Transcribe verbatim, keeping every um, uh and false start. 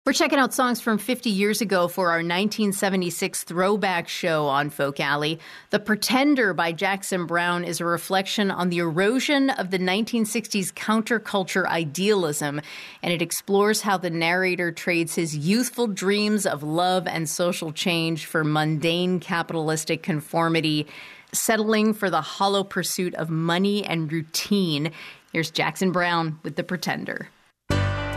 We're checking out songs from fifty years ago for our nineteen seventy-six throwback show on Folk Alley. The Pretender by Jackson Browne is a reflection on the erosion of the nineteen sixties counterculture idealism, and it explores how the narrator trades his youthful dreams of love and social change for mundane capitalistic conformity, settling for the hollow pursuit of money and routine. Here's Jackson Browne with The Pretender.